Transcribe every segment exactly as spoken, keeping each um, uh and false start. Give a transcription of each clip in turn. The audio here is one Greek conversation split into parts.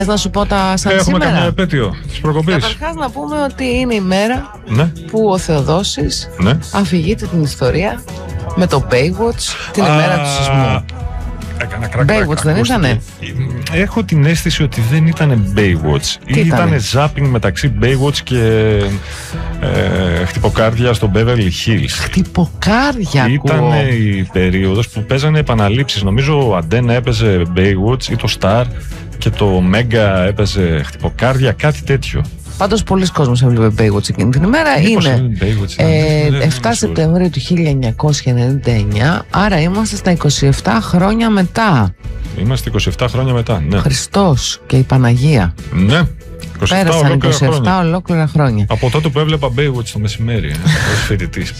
Να σου πω τα σαν Έχουμε σήμερα. καμία επέτειο της προκοπής. Καταρχάς να πούμε ότι είναι η μέρα, ναι, που ο Θεοδόσης, ναι, αφηγείται την ιστορία με το Baywatch την Α, ημέρα του σεισμού. Έκανα κρακ, Baywatch δεν ήτανε? Έχω την αίσθηση ότι δεν ήταν Baywatch. Ήτανε zapping μεταξύ Baywatch και ε, χτυποκάρδια στο Beverly Hills. Χτυποκάρδια, Ήτανε η περίοδος που παίζανε επαναλήψεις. Νομίζω ο Αντένα έπαιζε Baywatch ή το Star και το Mega έπαιζε χτυποκάρδια, κάτι τέτοιο. Πάντως πολλοί κόσμος έβλεπε Baywatch εκείνη την ημέρα. Μήπως είναι Baywatch, ε, εφτά Σεπτεμβρίου του χίλια εννιακόσια ενενήντα εννιά, άρα είμαστε στα είκοσι επτά χρόνια μετά. Είμαστε είκοσι επτά χρόνια μετά, ναι. Χριστός και η Παναγία. Ναι. Πέρασαν είκοσι επτά χρόνια. Ολόκληρα χρόνια. Από τότε που έβλεπα Baywatch το μεσημέρι, ε, ως φοιτητής.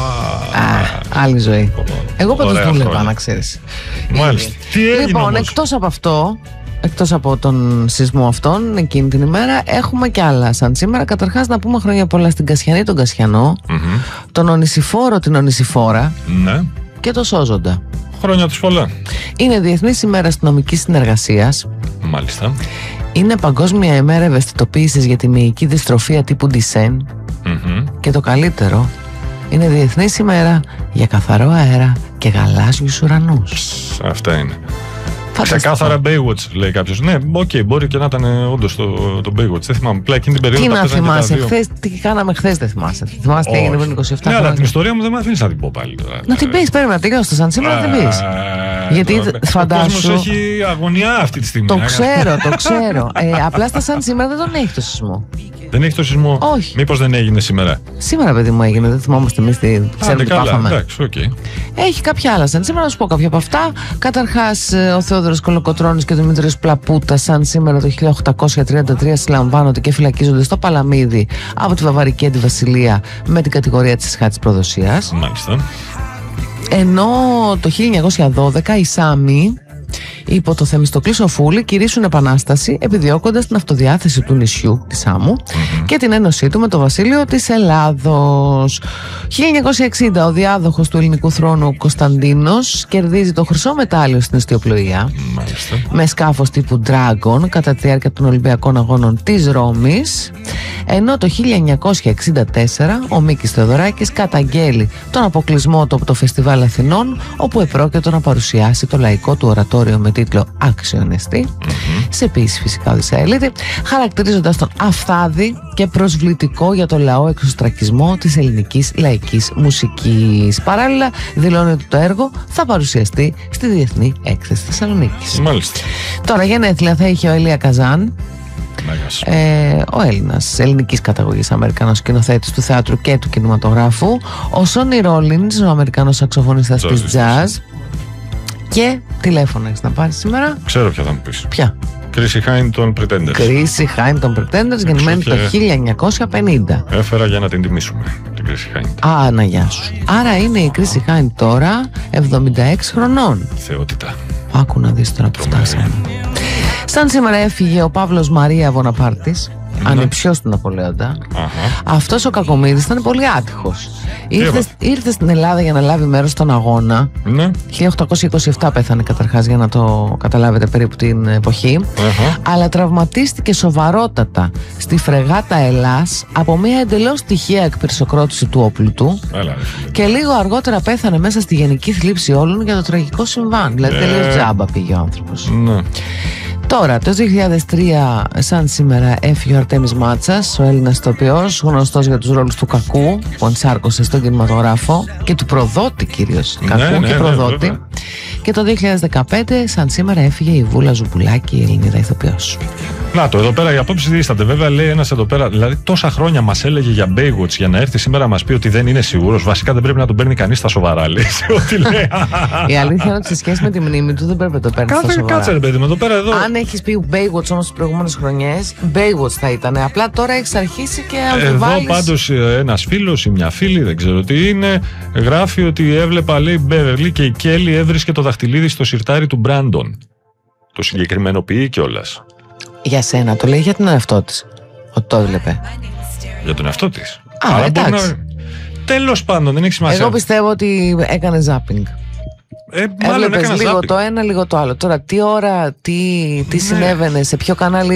Άλλη ζωή. Εγώ πάντως δούλευα, να ξέρεις. Μάλιστα. Τι έγινε λοιπόν, όμως? εκτός από αυτό, εκτός από τον σεισμό αυτόν εκείνη την ημέρα, έχουμε και άλλα σαν σήμερα. Καταρχάς να πούμε χρόνια πολλά στην Κασιανή, τον Κασιανό, mm-hmm. τον Ονησιφόρο, την Ονησιφόρα, ναι, και το Σώζοντα. Χρόνια τους πολλά. Είναι Διεθνής ημέρα αστυνομικής συνεργασίας. Μάλιστα. Είναι Παγκόσμια ημέρα ευαισθητοποίησης για τη μυϊκή δυστροφία τύπου Ντισέν. Mm-hmm. Και το καλύτερο, είναι Διεθνής ημέρα για καθαρό αέρα και γαλάζιους ουρανούς. Αυτά είναι. Φανταστικό. Ξεκάθαρα Baywatch, λέει κάποιος. Ναι, οκ, okay, μπορεί και να ήταν όντως το, το Baywatch. Δεν θυμάμαι. Πλά εκείνη την περίοδο. Τι να θυμάσαι, χθες, τι κάναμε χθες δεν θυμάσαι. Θυμάσαι τι έγινε πριν είκοσι επτά ναι, χρόνια. Αλλά την ιστορία μου δεν με αφήνεις να την πω πάλι τώρα. Να την πεις, πρέπει να τελειώσει. Σαν σήμερα να την πεις. Γιατί φαντάσου. Ο κόσμος έχει αγωνιά αυτή τη στιγμή. Το ξέρω, το ξέρω. ε, απλά στα σαν σήμερα δεν τον έχει το σεισμό. Δεν έχει το σεισμό. Όχι. Μήπως δεν έγινε σήμερα? Σήμερα, παιδί μου, έγινε. Δεν θυμόμαστε εμείς τι ξέρουμε τι πάθαμε. Εντάξει, okay. Έχει κάποια άλλα σαν σήμερα, να σου πω κάποια από αυτά. Καταρχάς, ο Θεόδωρος Κολοκοτρώνης και ο Δημήτρης Πλαπούτα, σαν σήμερα το χίλια οκτακόσια τριάντα τρία, συλλαμβάνονται και φυλακίζονται στο Παλαμίδι από τη Βαβαρική Αντιβασιλεία με την κατηγορία της εσχάτης προδοσίας. Μάλιστα. Ενώ το χίλια εννιακόσια δώδεκα οι Σάμοι υπό το Θεμιστοκλή Σοφούλη κηρύσσουν επανάσταση επιδιώκοντας την αυτοδιάθεση του νησιού της Σάμου mm-hmm. και την ένωσή του με το βασίλειο της Ελλάδος. χίλια εννιακόσια εξήντα ο διάδοχος του ελληνικού θρόνου Κωνσταντίνος κερδίζει το χρυσό μετάλλιο στην ιστιοπλοεία mm-hmm. με σκάφος τύπου Dragon κατά τη διάρκεια των Ολυμπιακών Αγώνων της Ρώμης. Ενώ το χίλια εννιακόσια εξήντα τέσσερα ο Μίκης Θεοδωράκης καταγγέλει τον αποκλεισμό του από το Φεστιβάλ Αθηνών, όπου επρόκειτο να παρουσιάσει το λαϊκό του ορατόριο με τίτλο Αξιονεστή, mm-hmm. σε ποίηση φυσικά Οδυσσαηλίδη, χαρακτηρίζοντας τον αφθάδη και προσβλητικό για το λαό εξωστρακισμό της ελληνικής λαϊκής μουσικής. Παράλληλα δηλώνει ότι το έργο θα παρουσιαστεί στη Διεθνή Έκθεση Θεσσαλονίκης. Μάλιστα. Τώρα γενέθλια θα είχε ο Ελία Καζάν. Ε, ο Έλληνας ελληνικής καταγωγής Αμερικανός σκηνοθέτης του θεάτρου και του κινηματογράφου, ο Σόνι Ρόλινς, ο Αμερικανός σαξοφωνιστάς της jazz. Και τηλέφωνο έχεις να πάρεις σήμερα? Ξέρω ποια θα μου πεις. Ποια? Κρίση Χάιν των Pretenders. Κρίση Χάιν των Pretenders, γεννημένη το χίλια εννιακόσια πενήντα. Έφερα για να την τιμήσουμε την Κρίση Χάιν. Α, να γεια σου. Άρα είναι η Κρίση Χάιν τώρα εβδομήντα έξι χρονών. Θεότητα. Άκου να δεις τώρα που φτάσαμε. Σαν σήμερα έφυγε ο Παύλος Μαρία Βοναπάρτης, ναι. ανιψιός του Ναπολέοντα. Uh-huh. Αυτός ο κακομοίρης ήταν πολύ άτυχος. Ήρθε, ήρθε στην Ελλάδα για να λάβει μέρος στον αγώνα. Ναι. χίλια οκτακόσια είκοσι επτά πέθανε καταρχάς, για να το καταλάβετε περίπου την εποχή. Uh-huh. Αλλά τραυματίστηκε σοβαρότατα στη φρεγάτα Ελλάς από μια εντελώς τυχαία εκπυρσοκρότηση του όπλου του. Έλα, και λίγο αργότερα πέθανε μέσα στη γενική θλίψη όλων για το τραγικό συμβάν. Δηλαδή ε... τελείως τζάμπα πήγε ο άνθρωπος. Ναι. Τώρα, το δύο χιλιάδες τρία, σαν σήμερα, έφυγε ο Αρτέμις Μάτσας, ο Έλληνας ηθοποιός, γνωστός για τους ρόλους του κακού, που ενσάρκωσε στον κινηματογράφο, και του προδότη κυρίως, κακού ναι, ναι, και προδότη. Ναι, και το δύο χιλιάδες δεκαπέντε, σαν σήμερα, έφυγε η Βούλα Ζουμπουλάκη, η Ελληνίδα ηθοποιός. Να το, εδώ πέρα η απόψη δίσταται. Βέβαια, λέει ένας εδώ πέρα, δηλαδή τόσα χρόνια μας έλεγε για Baywatch για να έρθει σήμερα να μας πει ότι δεν είναι σίγουρος. Βασικά δεν πρέπει να τον παίρνει κανείς στα σοβαρά, λέει. Ό,τι λέει. Η αλήθεια είναι ότι σε σχέση με τη μνήμη του δεν πρέπει να το παίρνει στα σοβαρά. Κάτσε, ρε παιδί, με εδώ πέρα εδώ. Αν έχεις πει Baywatch όμως τις προηγούμενες χρονιές, Baywatch θα ήταν. Απλά τώρα έχεις αρχίσει και αμφιβάλλεις. Εδώ πάντως ένας φίλος ή μια φίλη, δεν ξέρω τι είναι, γράφει ότι έβλεπα, λέει, Μπέβερλι και η Κέλλη έβρισκε το δαχτυλίδι στο σιρτάρι του Μπράντον. Το συγκεκριμενοποιεί κιόλας. Για σένα, το λέει για τον εαυτό της. Ότι το έβλεπε. Για τον εαυτό της. Α, άρα εντάξει. Να... Τέλος πάντων, δεν έχει σημασία. Εγώ πιστεύω ότι έκανε ζάπινγκ. Ε, μάλλον έβλεπες λίγο zapping. το ένα, λίγο το άλλο. Τώρα τι ώρα, τι, τι Ναι. συνέβαινε, σε ποιο κανάλι